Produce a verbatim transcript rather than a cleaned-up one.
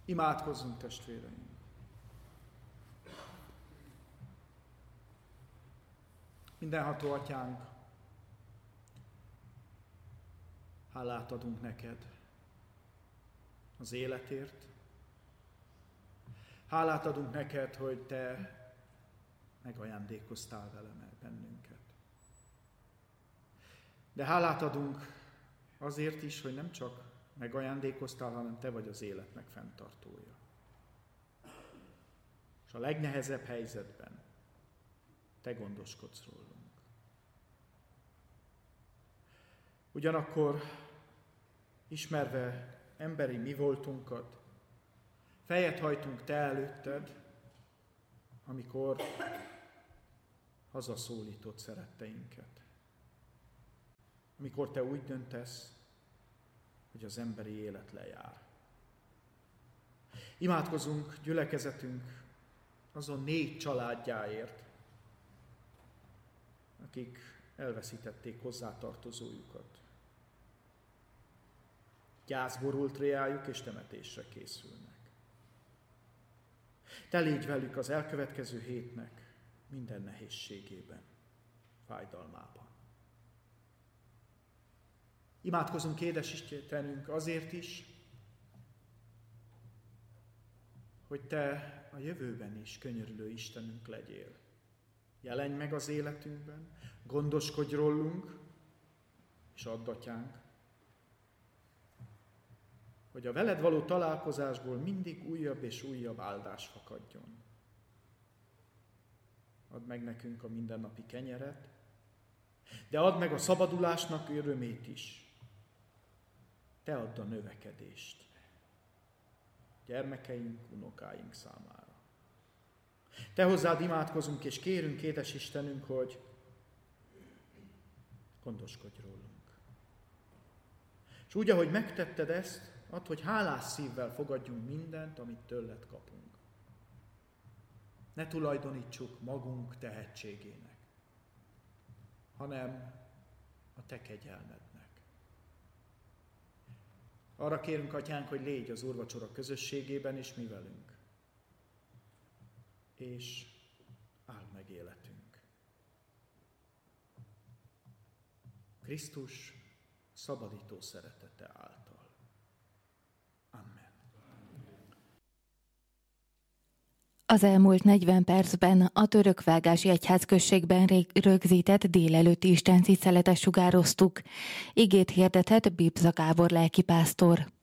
Imádkozzunk, testvéreim! Mindenható Atyánk, hálát adunk neked az életért. Hálát adunk neked, hogy te megajándékoztál vele bennünket. De hálát adunk azért is, hogy nem csak megajándékoztál, hanem te vagy az életnek fenntartója. És a legnehezebb helyzetben te gondoskodsz rólunk. Ugyanakkor, ismerve emberi mi voltunkat, fejet hajtunk te előtted, amikor hazaszólítod szeretteinket. Amikor te úgy döntesz, hogy az emberi élet lejár. Imádkozunk gyülekezetünk azon négy családjáért, akik elveszítették hozzátartozójukat. Gyász borult reájuk, és temetésre készülnek. Te légy velük az elkövetkező hétnek minden nehézségében, fájdalmában. Imádkozunk, édes Istenünk, azért is, hogy te a jövőben is könyörülő Istenünk legyél. Jelenj meg az életünkben, gondoskodj rólunk, és add, Atyánk, hogy a veled való találkozásból mindig újabb és újabb áldás fakadjon. Add meg nekünk a mindennapi kenyeret, de add meg a szabadulásnak örömét is. Te add a növekedést gyermekeink, unokáink számára. Te hozzád imádkozunk és kérünk, édes Istenünk, hogy gondoskodj rólunk. És úgy, ahogy megtetted ezt, add, hogy hálás szívvel fogadjunk mindent, amit tőled kapunk. Ne tulajdonítsuk magunk tehetségének, hanem a te kegyelmednek. Arra kérünk, Atyánk, hogy légy az úrvacsora közösségében is mi velünk, és áld meg életünk. Krisztus szabadító szeretete által. Amen. Az elmúlt negyven percben a Törökvágási Egyházközségben rögzített délelőtti istentiszteletet sugároztuk. Igét hirdetett Bibza Gábor lelkipásztor.